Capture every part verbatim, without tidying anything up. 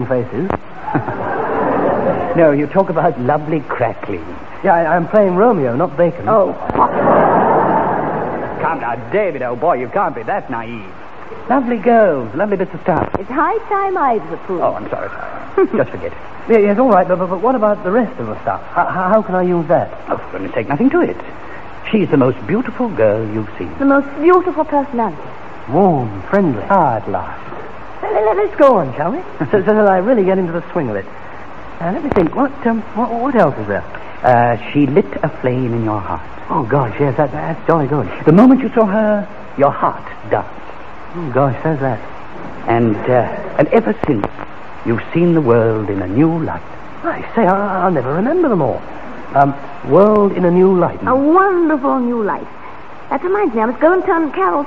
faces. No, you talk about lovely crackling. Yeah, I, I'm playing Romeo, not Bacon. Oh. Come now, David, old boy, you can't be that naive. Lovely girls, lovely bits of stuff. It's high time I was approved. Oh, I'm sorry, sorry. Just forget it. Yeah, yes, all right, but, but, but what about the rest of the stuff? How, how can I use that? Oh, for goodness sake, nothing to it. She's the most beautiful girl you've seen. The most beautiful personality. Warm, friendly. Ah, at last. Let, let, let's go on, shall we? so, so that I really get into the swing of it. Uh, let me think. What, um, what, what else is there? Uh, she lit a flame in your heart. Oh, gosh, yes, that, that's jolly good. The moment you saw her, your heart danced. Oh, gosh, says that. And, uh, and ever since, you've seen the world in a new light. I say, I, I'll never remember them all. Um, world in a new light. A wonderful new light. That reminds me, I must go and turn Carol's...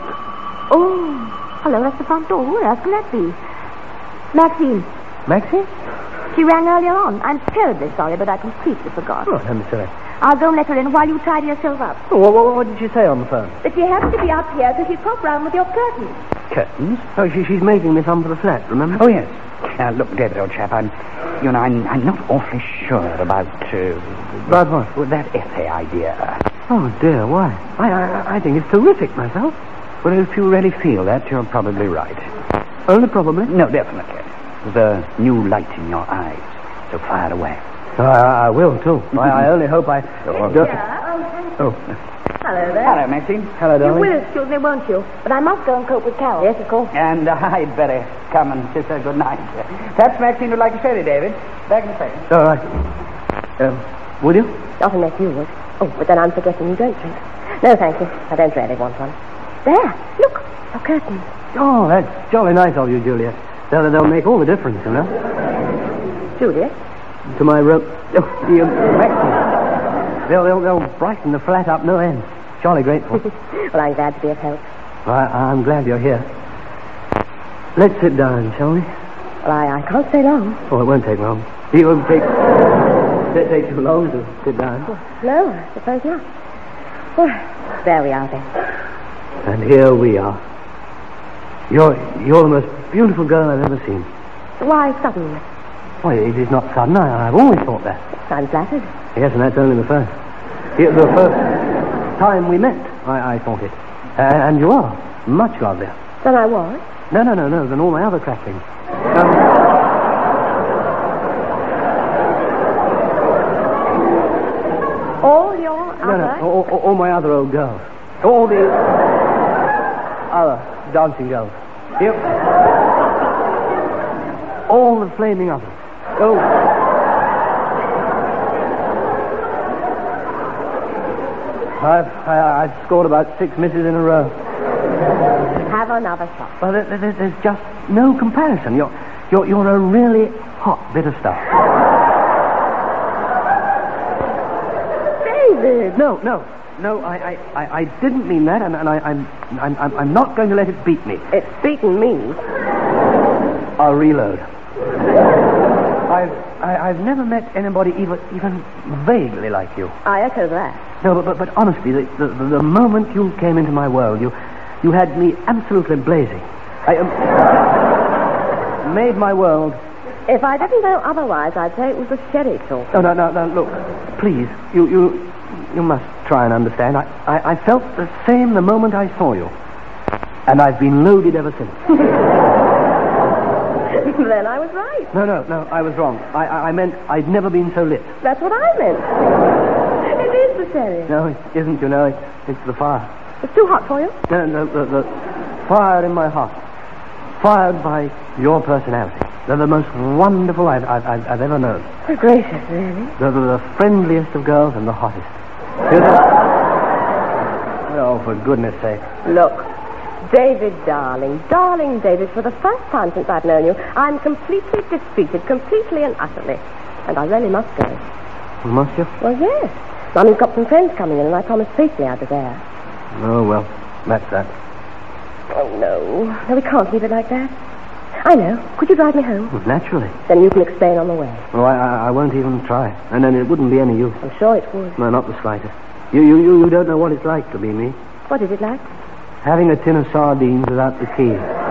Oh, hello, that's the front door. Who else can that be? Maxine. Maxine? She rang earlier on. I'm terribly sorry, but I completely forgot. Oh, don't be silly. I'll go and let her in while you tidy yourself up. Oh, what, what, what did she say on the phone? That you happen to be up here, so she'd pop round with your curtains. Curtains? Oh, she, she's making me some for the flat, remember? Oh, yes. Uh, look, David, old chap, I'm, you know, I'm, I'm not awfully sure about, uh... About what? Well, that essay idea. Oh, dear, why? I, I, I think it's terrific myself. Well, if you really feel that, you're probably right. Only probably? No, definitely. There's a new light in your eyes, so fire away. Oh, I, I will, too. I, I only hope I... Oh, don't... Oh, oh. hello there. Hello, Maxine. Hello, darling. You will excuse me, won't you? But I must go and cope with Carol. Yes, of course. And uh, I'd better come and kiss her good night. Perhaps Maxine would like to show you, David. Back in a second. All right. Um, would you? Not unless you would. Oh, but then I'm forgetting you don't drink. No, thank you. I don't really want one. There, look, a curtain. Oh, that's jolly nice of you, Juliet. They'll, they'll make all the difference, you know. Juliet? To my rope. Oh, the, um, Maxine. They'll, they'll, they'll brighten the flat up no end. Jolly grateful. Well, I'm glad to be of help. Well, I, I'm glad you're here. Let's sit down, shall we? Well, I, I can't stay long. Oh, it won't take long. It won't take... It take too long to sit down. No, I suppose not. Well, there we are, then. And here we are. You're, you're the most beautiful girl I've ever seen. Why suddenly? Why, it is not sudden. I, I've always thought that. I'm flattered. Yes, and that's only the first. The, the first time we met, I, I thought it. Uh, and you are much lovelier. Then I was? No, no, no, no, than all my other cracklings. Um, all your no, other? no, all, all, all my other old girls. All the other dancing girls. Yep. All the flaming others. Oh. I've, I, I've scored about six misses in a row. Have another shot. Well, there, there, there's just no comparison. You're, you're, you're a really hot bit of stuff. David! No, no, no, I, I, I, I didn't mean that, and, and I, I'm, I'm, I'm, I'm not going to let it beat me. It's beaten me. I'll reload. I've, I, I've never met anybody even, even vaguely like you. I echo that. No, but, but, but honestly, the, the, the moment you came into my world, you, you had me absolutely blazing. I um, made my world. If I didn't know otherwise, I'd say it was the sherry talk. No, no, no, no, look, please, you, you, you must try and understand. I, I, I felt the same the moment I saw you. And I've been loaded ever since. Then I was right. No, no, no, I was wrong. I, I, I meant I'd never been so lit. That's what I meant. It is the sherry. No, it isn't, you know. It's, it's the fire. It's too hot for you? No, no, the, the fire in my heart. Fired by your personality. They're the most wonderful I've, I've, I've, I've ever known. Oh, gracious, really? They're the, the friendliest of girls and the hottest. Oh, for goodness sake. Look, David, darling, darling David, for the first time since I've known you, I'm completely defeated, completely and utterly. And I really must go. Must you? Well, yes. Mummy's got some friends coming in, and I promised faithfully I'd be there. Oh, well, that's that. Oh, no. No, we can't leave it like that. I know. Could you drive me home? Well, naturally. Then you can explain on the way. Oh, I, I, I won't even try. And then it wouldn't be any use. I'm sure it would. No, not the slightest. You, you, you, you don't know what it's like to be me. What is it like? Having a tin of sardines without the key.